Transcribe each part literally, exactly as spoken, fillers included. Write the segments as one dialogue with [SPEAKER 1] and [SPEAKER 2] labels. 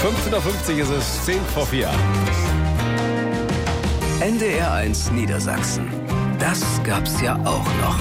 [SPEAKER 1] fünfzehn Uhr fünfzig ist es, zehn vor vier.
[SPEAKER 2] N D R eins Niedersachsen. Das gab's ja auch noch.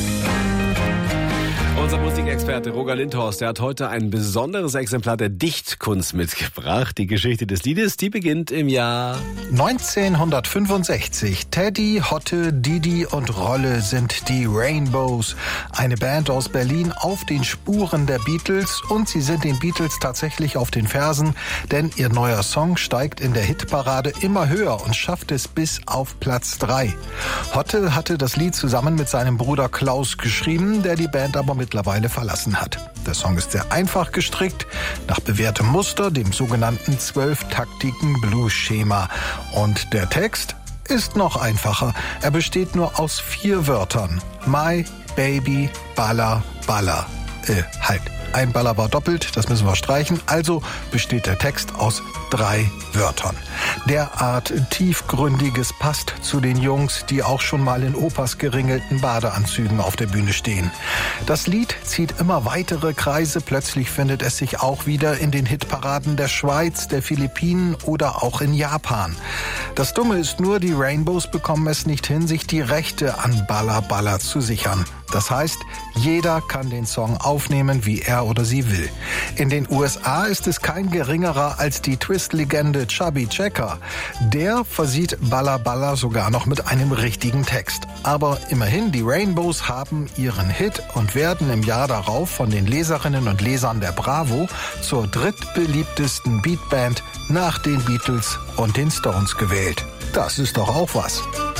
[SPEAKER 1] Unser Musikexperte Roger Lindhorst, der hat heute ein besonderes Exemplar der Dichtkunst mitgebracht. Die Geschichte des Liedes, die beginnt im Jahr
[SPEAKER 3] neunzehnhundertfünfundsechzig. Teddy, Hotte, Didi und Rolle sind die Rainbows. Eine Band aus Berlin auf den Spuren der Beatles. Und sie sind den Beatles tatsächlich auf den Fersen, denn ihr neuer Song steigt in der Hitparade immer höher und schafft es bis auf Platz drei. Hotte hatte das Lied zusammen mit seinem Bruder Klaus geschrieben, der die Band aber mittlerweile verlassen hat. Der Song ist sehr einfach gestrickt, nach bewährtem Muster, dem sogenannten zwölftaktigen Blues-Schema. Und der Text ist noch einfacher. Er besteht nur aus vier Wörtern. My Baby Balla Balla. Äh, halt. Ein Baller war doppelt, das müssen wir streichen. Also besteht der Text aus drei Wörtern. Derart tiefgründiges passt zu den Jungs, die auch schon mal in Opas geringelten Badeanzügen auf der Bühne stehen. Das Lied zieht immer weitere Kreise. Plötzlich findet es sich auch wieder in den Hitparaden der Schweiz, der Philippinen oder auch in Japan. Das Dumme ist nur, die Rainbows bekommen es nicht hin, sich die Rechte an Balla Balla zu sichern. Das heißt, jeder kann den Song aufnehmen, wie er oder sie will. In den U S A ist es kein geringerer als die Twist-Legende Chubby Checker. Der versieht Balla Balla sogar noch mit einem richtigen Text. Aber immerhin, die Rainbows haben ihren Hit und werden im Jahr darauf von den Leserinnen und Lesern der Bravo zur drittbeliebtesten Beatband nach den Beatles und den Stones gewählt. Das ist doch auch was.